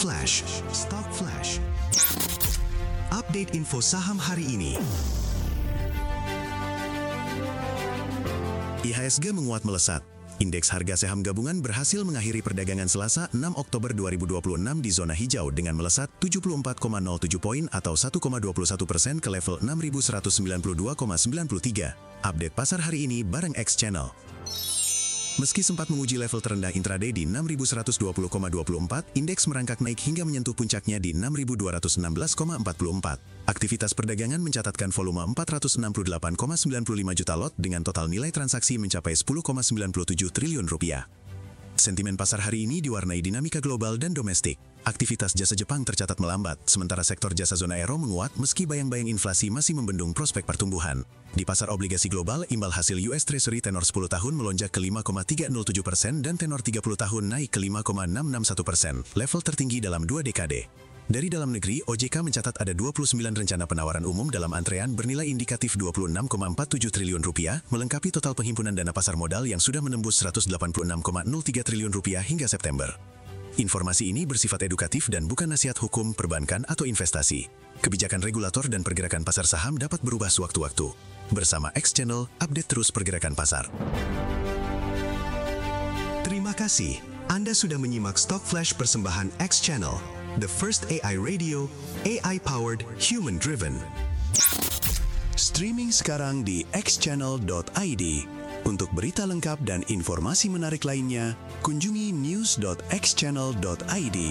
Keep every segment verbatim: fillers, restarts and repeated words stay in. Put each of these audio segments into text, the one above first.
Flash. Stock Flash. Update info saham hari ini. I H S G menguat melesat. Indeks harga saham gabungan berhasil mengakhiri perdagangan Selasa enam Oktober dua ribu dua puluh enam di zona hijau dengan melesat tujuh puluh empat koma nol tujuh poin atau satu koma dua puluh satu persen ke level enam ribu seratus sembilan puluh dua koma sembilan tiga. Update pasar hari ini bareng X Channel. Meski sempat menguji level terendah intraday di enam ribu seratus dua puluh koma dua empat, indeks merangkak naik hingga menyentuh puncaknya di enam ribu dua ratus enam belas koma empat empat. Aktivitas perdagangan mencatatkan volume empat ratus enam puluh delapan koma sembilan lima juta lot dengan total nilai transaksi mencapai sepuluh koma sembilan tujuh triliun rupiah. Sentimen pasar hari ini diwarnai dinamika global dan domestik. Aktivitas jasa Jepang tercatat melambat, sementara sektor jasa zona euro menguat meski bayang-bayang inflasi masih membendung prospek pertumbuhan. Di pasar obligasi global, imbal hasil U S Treasury tenor sepuluh tahun melonjak ke lima koma tiga nol tujuh persen dan tenor tiga puluh tahun naik ke lima koma enam enam satu persen, level tertinggi dalam dua dekade. Dari dalam negeri, O J K mencatat ada dua puluh sembilan rencana penawaran umum dalam antrean bernilai indikatif dua puluh enam koma empat tujuh triliun rupiah, melengkapi total penghimpunan dana pasar modal yang sudah menembus seratus delapan puluh enam koma nol tiga triliun rupiah hingga September. Informasi ini bersifat edukatif dan bukan nasihat hukum, perbankan, atau investasi. Kebijakan regulator dan pergerakan pasar saham dapat berubah sewaktu-waktu. Bersama X Channel, update terus pergerakan pasar. Terima kasih. Anda sudah menyimak Stock Flash persembahan X Channel, the first A I radio, A I-powered, human-driven. Streaming sekarang di x channel dot i d. Untuk berita lengkap dan informasi menarik lainnya, kunjungi news dot x channel dot i d.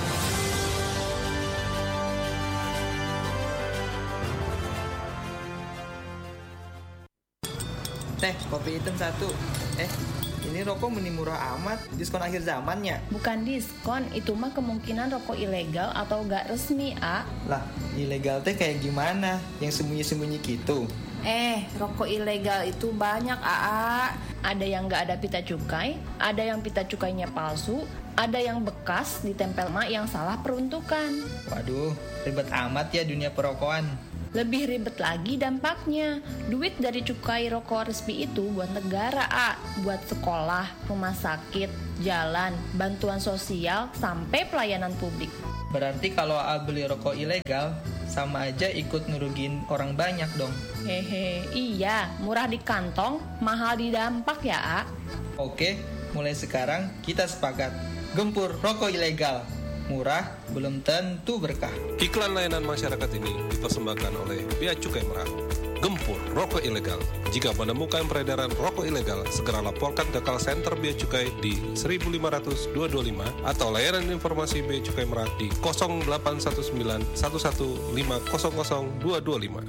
Teh, kopi hitam satu. Eh, ini rokok meni murah amat, diskon akhir zamannya. Bukan diskon, itu mah kemungkinan rokok ilegal atau gak resmi, A. Lah, ilegal teh kayak gimana? Yang sembunyi-sembunyi gitu? Eh, rokok ilegal itu banyak, A A. Ada yang gak ada pita cukai, ada yang pita cukainya palsu, ada yang bekas ditempel mak yang salah peruntukan. Waduh, ribet amat ya dunia perokokan. Lebih ribet lagi dampaknya. Duit dari cukai rokok resmi itu buat negara, A. Buat sekolah, rumah sakit, jalan, bantuan sosial, sampai pelayanan publik. Berarti kalau A beli rokok ilegal, sama aja ikut ngerugiin orang banyak dong. Hehe, iya, murah di kantong, mahal di dampak ya, A. Oke, mulai sekarang kita sepakat. Gempur rokok ilegal. Murah, belum tentu berkah. Iklan layanan masyarakat ini dipersembahkan oleh Bea Cukai Merah. Gempur rokok ilegal. Jika menemukan peredaran rokok ilegal, segera laporkan ke call center Bea Cukai di seribu lima ratus dua dua lima atau layanan informasi Bea Cukai Merah di nol delapan satu sembilan satu satu lima nol nol dua dua lima.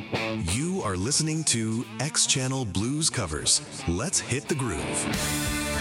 You are listening to X Channel Blues Covers. Let's hit the groove.